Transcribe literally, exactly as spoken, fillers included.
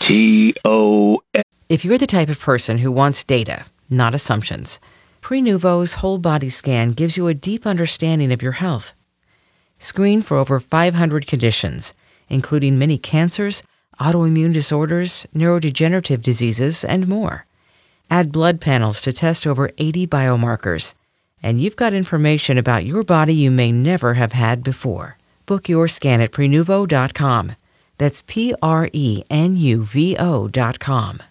T O M. If you're the type of person who wants data, not assumptions, Prenuvo's whole body scan gives you a deep understanding of your health. Screen for over five hundred conditions, including many cancers, autoimmune disorders, neurodegenerative diseases, and more. Add blood panels to test over eighty biomarkers, and you've got information about your body you may never have had before. Book your scan at Prenuvo dot com. That's P R E N U V O dot com.